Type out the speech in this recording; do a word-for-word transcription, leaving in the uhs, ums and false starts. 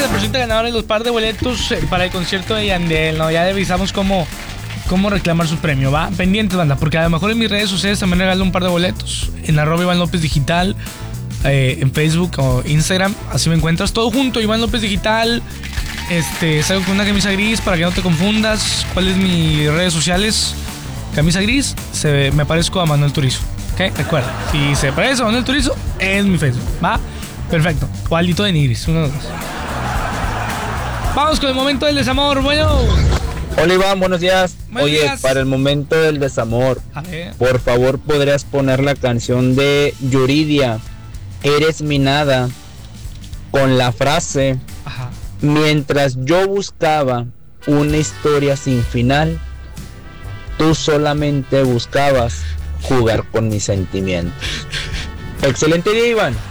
se presenta ganador de los par de boletos para el concierto de Yandel, ¿no? Ya avisamos cómo, cómo reclamar su premio, ¿va? Pendientes, banda, porque a lo mejor en mis redes sociales también regalo un par de boletos. En arroba Iván López Digital, eh, en Facebook o Instagram, así me encuentras. Todo junto, Iván López Digital. Este, salgo con una camisa gris para que no te confundas. ¿Cuáles mis redes sociales? Camisa gris, se, me parezco a Manuel Turizo. ¿Ok? Recuerda, si se parece a Manuel Turizo, es mi Facebook, ¿va? Perfecto. O Aldito de Nigris, uno de los dos. Vamos con el momento del desamor, bueno. Hola Iván, buenos días. Buenos Oye, días. para el momento del desamor, A ver. por favor podrías poner la canción de Yuridia, Eres mi nada, con la frase: Ajá. mientras yo buscaba una historia sin final, tú solamente buscabas jugar con mis sentimientos. Excelente día, Iván.